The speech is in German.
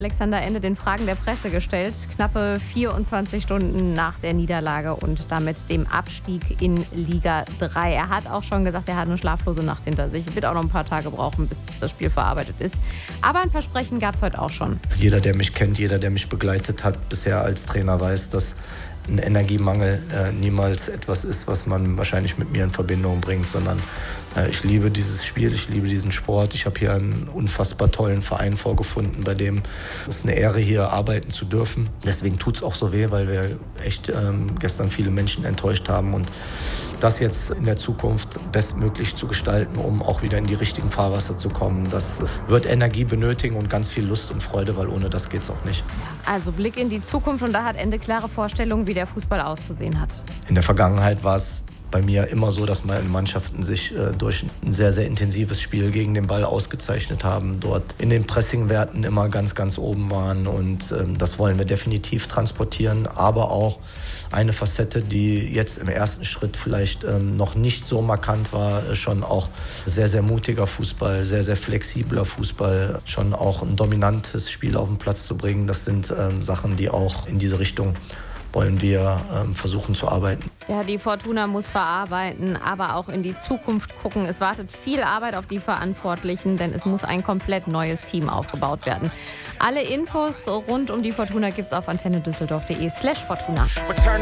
Alexander Ende den Fragen der Presse gestellt, knappe 24 Stunden nach der Niederlage und damit dem Abstieg in Liga 3. Er hat auch schon gesagt, er hat eine schlaflose Nacht hinter sich. Wird auch noch ein paar Tage brauchen, bis das Spiel verarbeitet ist. Aber ein Versprechen gab es heute auch schon. Jeder, der mich kennt, jeder, der mich begleitet hat bisher als Trainer, weiß, dass ein Energiemangel niemals etwas ist, was man wahrscheinlich mit mir in Verbindung bringt, sondern ich liebe dieses Spiel, ich liebe diesen Sport. Ich habe hier einen unfassbar tollen Verein vorgefunden, bei dem es eine Ehre, hier arbeiten zu dürfen. Deswegen tut es auch so weh, weil wir echt gestern viele Menschen enttäuscht haben und das jetzt in der Zukunft bestmöglich zu gestalten, um auch wieder in die richtigen Fahrwasser zu kommen. Das wird Energie benötigen und ganz viel Lust und Freude, weil ohne das geht es auch nicht. Also Blick in die Zukunft und da hat Ende klare Vorstellungen, wie der Fußball auszusehen hat. In der Vergangenheit war es bei mir immer so, dass meine Mannschaften sich durch ein sehr, sehr intensives Spiel gegen den Ball ausgezeichnet haben, dort in den Pressingwerten immer ganz, ganz oben waren und das wollen wir definitiv transportieren, aber auch eine Facette, die jetzt im ersten Schritt vielleicht noch nicht so markant war, schon auch sehr, sehr mutiger Fußball, sehr, sehr flexibler Fußball, schon auch ein dominantes Spiel auf den Platz zu bringen. Das sind Sachen, die auch in diese Richtung wollen wir versuchen zu arbeiten. Ja, die Fortuna muss verarbeiten, aber auch in die Zukunft gucken. Es wartet viel Arbeit auf die Verantwortlichen, denn es muss ein komplett neues Team aufgebaut werden. Alle Infos rund um die Fortuna gibt's auf antennedüsseldorf.de/Fortuna.